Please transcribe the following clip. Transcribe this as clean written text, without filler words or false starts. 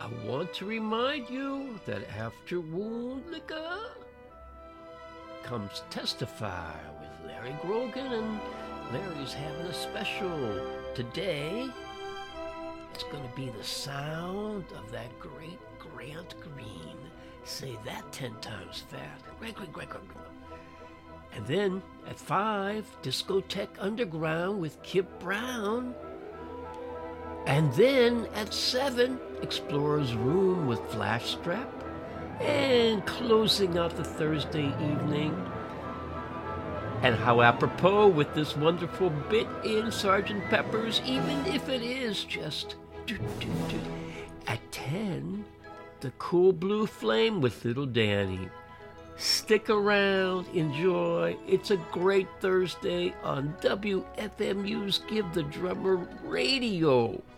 I want to remind you that after Wound Liquor comes Testify with Larry Grogan, and Larry's having a special. Today, it's going to be the sound of that great Grant Green. Say that 10 times fast. Grant. And then at 5, Discotheque Underground with Kip Brown. And then at 7, Explorer's Room with Flash Strap. And closing out the Thursday evening, and how apropos with this wonderful bit in Sgt. Pepper's, even if it is just at 10, the Cool Blue Flame with Little Danny. Stick around, enjoy. It's a great Thursday on WFMU's Give the Drummer Radio.